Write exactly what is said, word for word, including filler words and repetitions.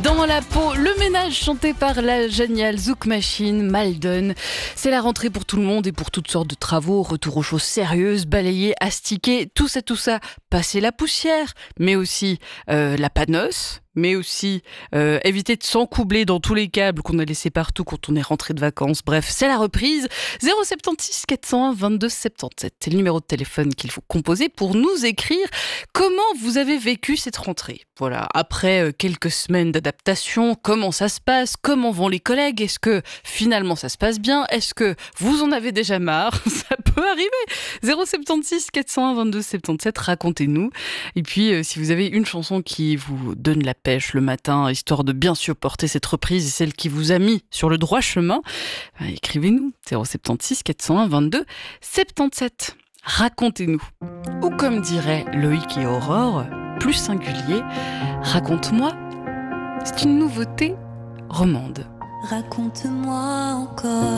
Dans la peau, le ménage chanté par la géniale Zouk Machine, Maldon. C'est la rentrée pour tout le monde et pour toutes sortes de travaux. Retour aux choses sérieuses, balayer, astiquer, tout ça, tout ça. Passer la poussière, mais aussi euh, la panosse. Mais aussi euh, éviter de s'encoubler dans tous les câbles qu'on a laissés partout quand on est rentré de vacances. Bref, c'est la reprise. zéro sept six quatre zéro un vingt-deux soixante-dix-sept. C'est le numéro de téléphone qu'il faut composer pour nous écrire comment vous avez vécu cette rentrée. Voilà, après euh, quelques semaines d'adaptation, comment ça se passe, comment vont les collègues, est-ce que finalement ça se passe bien, est-ce que vous en avez déjà marre? Ça peut arriver. zéro sept six quatre zéro un vingt-deux soixante-dix-sept, racontez-nous. Et puis, euh, si vous avez une chanson qui vous donne la pêche le matin, histoire de bien supporter cette reprise et celle qui vous a mis sur le droit chemin, bah, écrivez-nous. zéro sept six quatre zéro un vingt-deux soixante-dix-sept. Racontez-nous. Ou comme dirait Loïc et Aurore, plus singulier, raconte-moi. C'est une nouveauté romande. Raconte-moi encore